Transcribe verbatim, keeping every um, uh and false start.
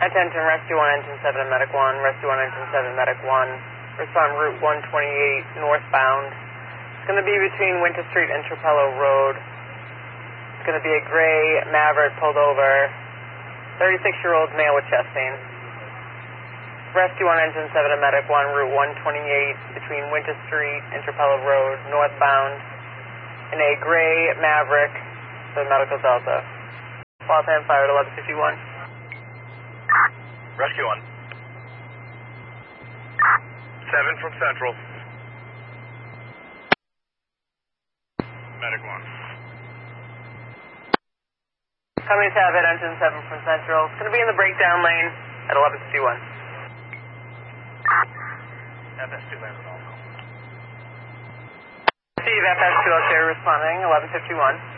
Attention, Rescue one, Engine seven, Medic one, Rescue one, Engine seven, Medic one. Respond Route one twenty-eight, northbound. It's going to be between Winter Street and Trapello Road. It's going to be a gray Maverick pulled over. thirty-six-year-old male with chest pain. Rescue one, Engine seven, Medic one, Route one twenty-eight, between Winter Street and Trapello Road, northbound. In a gray Maverick, the Medical Delta. Fall time fired eleven fifty-one. Rescue one. seven from Central. Medic one. Coming to have it, Engine seven from Central. It's going to be in the breakdown lane at eleven fifty-one. F S two landed also. Steve, F S two okay responding, eleven fifty-one.